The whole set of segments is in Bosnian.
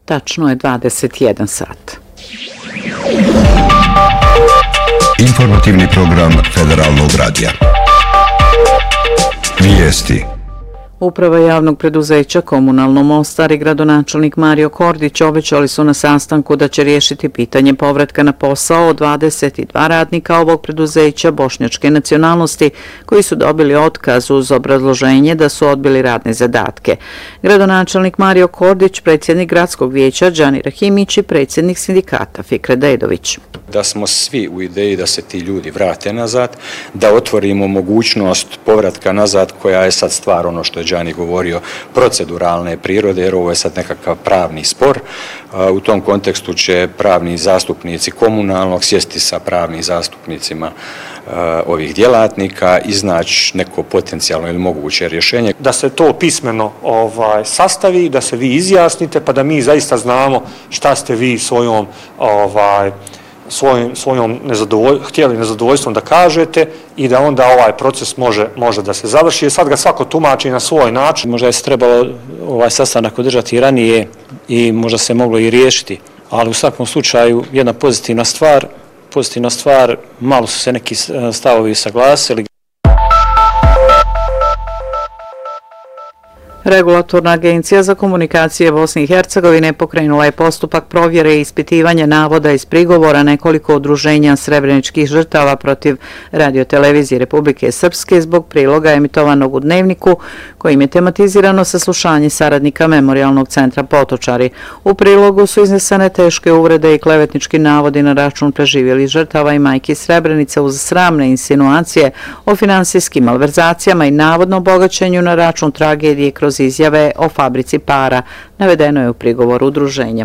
Tačno je 21 sat. Informativni program Federalnog radija. Vijesti. Uprava javnog preduzeća Komunalno Mostar i gradonačelnik Mario Kordić obećali su na sastanku da će riješiti pitanje povratka na posao od 22 radnika ovog preduzeća bošnjačke nacionalnosti koji su dobili otkaz uz obrazloženje da su odbili radne zadatke. Gradonačelnik Mario Kordić, predsjednik gradskog vijeća Džani Rahimić i predsjednik sindikata Fikret Dedović. Da smo svi u ideji da se ti ljudi vrate nazad, da otvorimo mogućnost povratka nazad koja je sad stvar ono što je Džani govorio proceduralne prirode, jer ovo je sad nekakav pravni spor. U tom kontekstu će pravni zastupnici komunalnog sjesti sa pravnim zastupnicima ovih djelatnika i iznaći neko potencijalno ili moguće rješenje. Da se to pismeno sastavi, da se vi izjasnite pa da mi zaista znamo šta ste vi svojom htjeli nezadovoljstvom da kažete i da onda ovaj proces može da se završi. Sad ga svako tumači na svoj način. Možda je se trebalo ovaj sastanak održati i ranije i možda se moglo i riješiti, ali u svakom slučaju jedna pozitivna stvar, malo su se neki stavovi saglasili. Regulatorna agencija za komunikacije Bosne i Hercegovine pokrenula je postupak provjere i ispitivanja navoda iz prigovora nekoliko udruženja srebreničkih žrtava protiv radiotelevizije Republike Srpske zbog priloga emitovanog u Dnevniku kojim je tematizirano saslušanje saradnika Memorijalnog centra Potočari. U prilogu su iznesene teške uvrede i klevetnički navodi na račun preživjelih žrtava i majki Srebrenice uz sramne insinuacije o finansijskim malverzacijama i navodno bogaćenju na račun tragedije kroz izjave o fabrici para, navedeno je u prigovoru udruženja.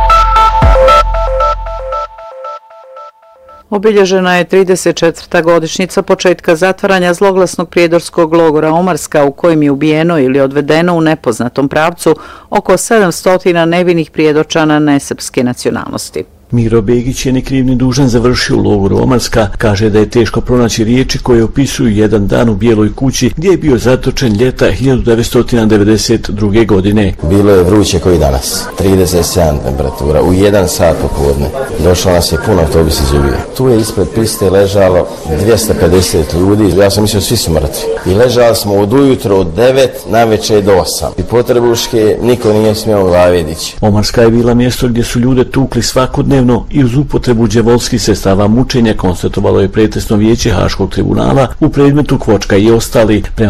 Obilježena je 34. godišnjica početka zatvaranja zloglasnog prijedorskog logora Omarska u kojem je ubijeno ili odvedeno u nepoznatom pravcu oko 700 nevinih prijedočana nesrpske nacionalnosti. Miro Begić je nekrivni dužan završio u logoru Omarska, kaže da je teško pronaći riječi koje opisuju jedan dan u Bijeloj kući gdje je bio zatočen ljeta 1992. godine. Bilo je vruće koji danas, 37 temperatura, u 1 sat popodne. Došlo nas je puno autobus izubio. Tu je ispred piste ležalo 250 ljudi, ja sam mislio svi su mrtvi. I ležali smo od ujutro od 9 navečer do 8. I potrebuške niko nije smio u glavi dići. Omarska je bila mjesto gdje su ljude tukli svakodnevno i uz upotrebu đevolskih sredstava mučenja, konstatovalo je pretresno vijeće Haškog tribunala u predmetu Kvočka i ostali.